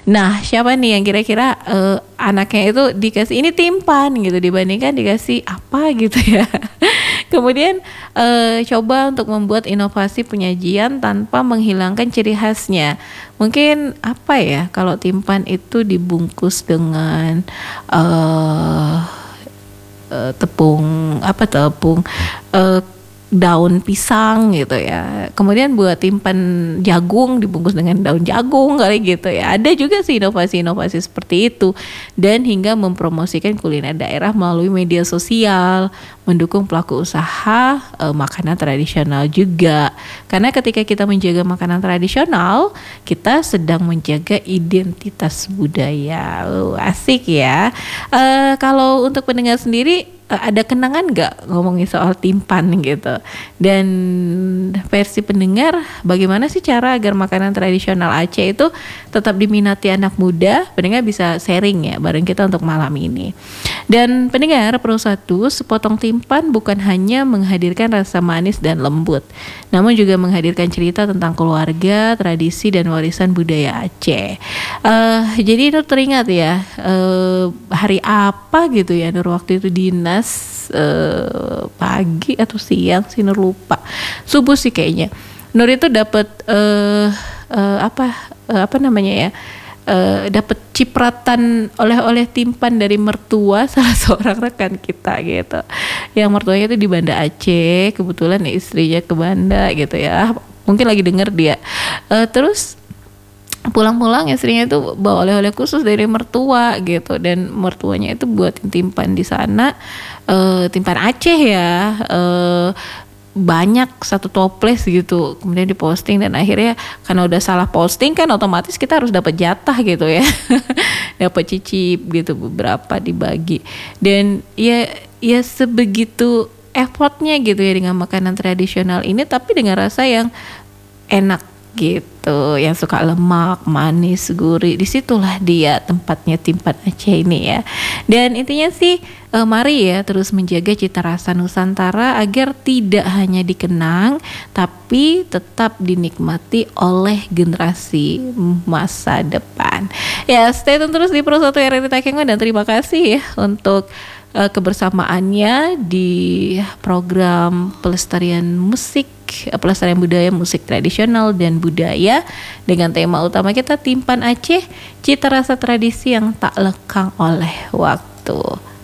Nah, siapa nih yang kira-kira anaknya itu dikasih ini timpan gitu dibandingkan dikasih apa gitu ya. Kemudian coba untuk membuat inovasi penyajian tanpa menghilangkan ciri khasnya. Mungkin apa ya, kalau timpan itu dibungkus dengan tepung daun pisang gitu ya. Kemudian buat timpan jagung dibungkus dengan daun jagung kali gitu ya. Ada juga sih inovasi-inovasi seperti itu, dan hingga mempromosikan kuliner daerah melalui media sosial, mendukung pelaku usaha makanan tradisional juga. Karena ketika kita menjaga makanan tradisional, kita sedang menjaga identitas budaya. Asik ya. Kalau untuk pendengar sendiri, ada kenangan nggak ngomongin soal timpan gitu? Dan versi pendengar, bagaimana sih cara agar makanan tradisional Aceh itu tetap diminati anak muda? Pendengar bisa sharing ya bareng kita untuk malam ini. Dan pendengar, Pro 1, sepotong timpan bukan hanya menghadirkan rasa manis dan lembut, namun juga menghadirkan cerita tentang keluarga, tradisi, dan warisan budaya Aceh. Jadi itu teringat ya, hari apa gitu ya Nur waktu itu dinas, pagi atau siang sih Nur lupa, subuh sih kayaknya. Nur itu dapat apa namanya ya, dapat cipratan oleh-oleh timpan dari mertua salah seorang rekan kita gitu. Yang mertuanya itu di Banda Aceh, kebetulan istrinya ke Banda gitu ya. Mungkin lagi denger dia. Terus pulang-pulang istrinya itu bawa oleh-oleh khusus dari mertua gitu, dan mertuanya itu buatin timpan di sana, timpan Aceh ya, banyak satu toples gitu, kemudian diposting, dan akhirnya karena udah salah posting kan otomatis kita harus dapat jatah gitu ya. Dapat cicip gitu, beberapa dibagi, dan ya sebegitu effortnya gitu ya dengan makanan tradisional ini, tapi dengan rasa yang enak gitu, yang suka lemak, manis, gurih. Disitulah dia tempatnya timpan Aceh ini ya. Dan intinya sih mari ya terus menjaga cita rasa Nusantara agar tidak hanya dikenang tapi tetap dinikmati oleh generasi masa depan. Ya, stay tune terus di Pro 1 RRI Takengon, dan terima kasih ya untuk kebersamaannya di program pelestarian budaya, musik tradisional dan budaya, dengan tema utama kita Timpan Aceh, cita rasa tradisi yang tak lekang oleh waktu.